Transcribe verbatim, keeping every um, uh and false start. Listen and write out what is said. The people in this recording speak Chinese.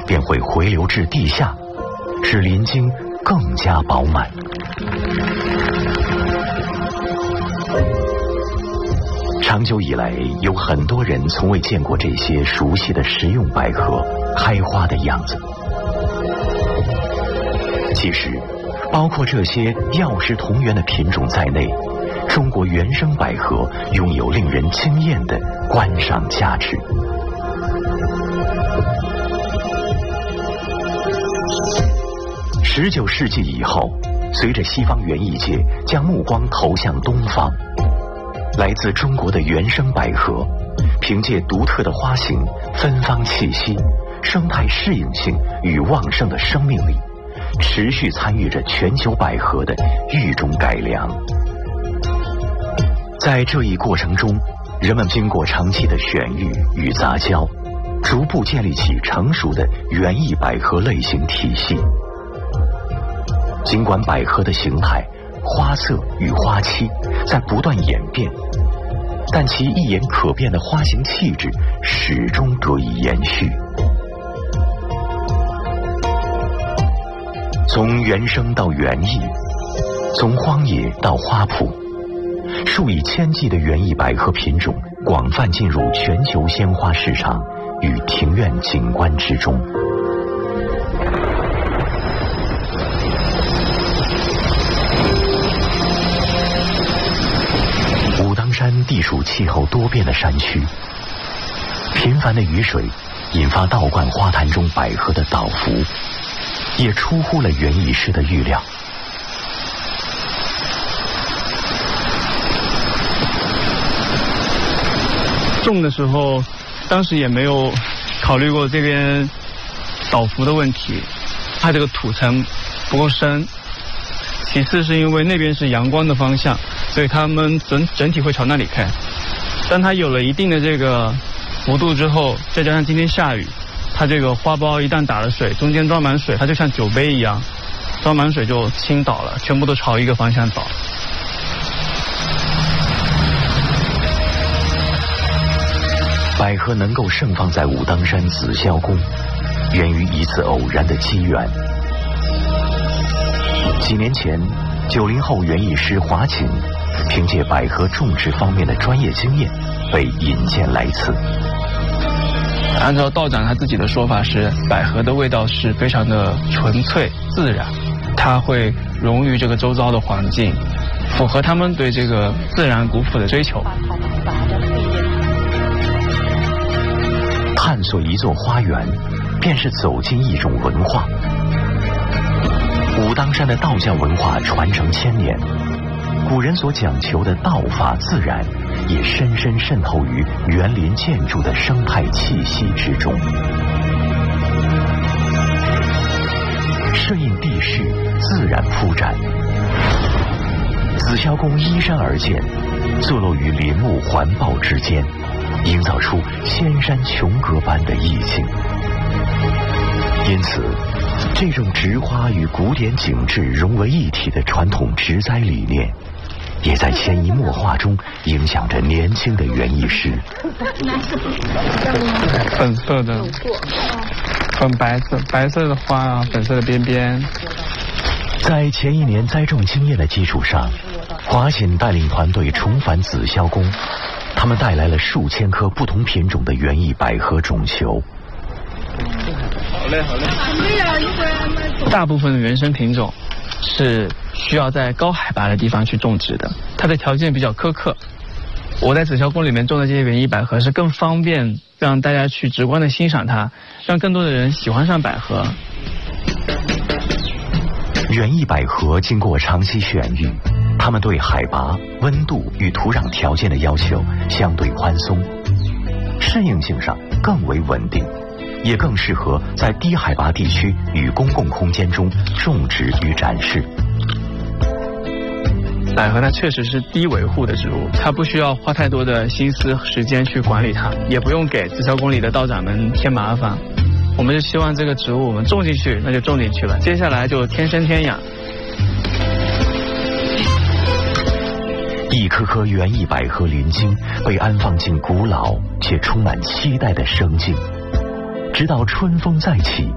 便会回流至地下，使鳞茎更加饱满。长久以来，有很多人从未见过这些熟悉的食用百合开花的样子。其实，包括这些药食同源的品种在内，中国原生百合拥有令人惊艳的观赏价值。十九世纪以后，随着西方园艺界将目光投向东方，来自中国的原生百合，凭借独特的花型、芬芳气息、生态适应性与旺盛的生命力，持续参与着全球百合的育种改良。在这一过程中，人们经过长期的选育与杂交，逐步建立起成熟的园艺百合类型体系。尽管百合的形态、花色与花期在不断演变，但其一眼可辨的花型气质始终得以延续。从原生到园艺，从荒野到花圃，数以千计的园艺百合品种广泛进入全球鲜花市场与庭院景观之中。武当山地属气候多变的山区，频繁的雨水引发道观花坛中百合的倒伏，也出乎了园艺师的预料。 种的时候，当时也没有考虑过这边倒伏的问题，它这个土层不够深。其次是因为那边是阳光的方向，所以它们整整体会朝那里开。当它有了一定的这个幅度之后，再加上今天下雨，它这个花苞一旦打了水，中间装满水，它就像酒杯一样，装满水就倾倒了，全部都朝一个方向倒。 百合能够盛放在武当山紫霄宫，源于一次偶然的机缘。几年前，九零后园艺师华琴凭借百合种植方面的专业经验，被引荐来此。 按照道长他自己的说法是，百合的味道是非常的纯粹自然，它会融于这个周遭的环境，符合他们对这个自然古朴的追求。 探索一座花园，便是走进一种文化。武当山的道教文化传承千年，古人所讲求的道法自然，也深深渗透于园林建筑的生态气息之中。顺应地势，自然铺展。紫霄宫依山而建，坐落于林木环抱之间，营造出仙山琼阁般的意境。因此，这种植花与古典景致融为一体的传统植栽理念，也在潜移默化中影响着年轻的园艺师。 粉色的，粉白色，白色的花啊，粉色的边边。 在前一年栽种经验的基础上，华锦带领团队重返紫霄宫，他们带来了数千棵不同品种的园艺百合种球。 好嘞，好嘞。大部分的原生品种是需要在高海拔的地方去种植的，它的条件比较苛刻。我在紫霄宫里面种的这些园艺百合是更方便让大家去直观的欣赏它，让更多的人喜欢上百合。 园艺百合经过长期选育，它们对海拔、温度与土壤条件的要求相对宽松，适应性上更为稳定，也更适合在低海拔地区与公共空间中种植与展示。 百合它确实是低维护的植物，它不需要花太多的心思时间去管理它，也不用给紫霄宫里的道长们添麻烦。我们就希望这个植物我们种进去，那就种进去了，接下来就天生天养。 一颗颗园艺百合鳞茎被安放进古老且充满期待的生境，直到春风再起，